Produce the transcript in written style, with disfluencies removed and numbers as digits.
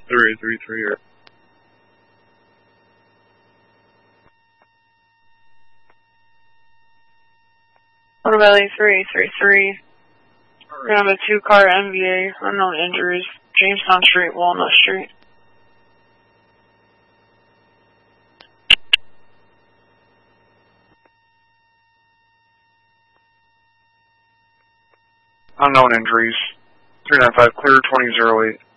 333. What about A333? We have a 2-car MVA, unknown injuries, Jamestown Street, Walnut Street. Unknown injuries. 395, clear 2008.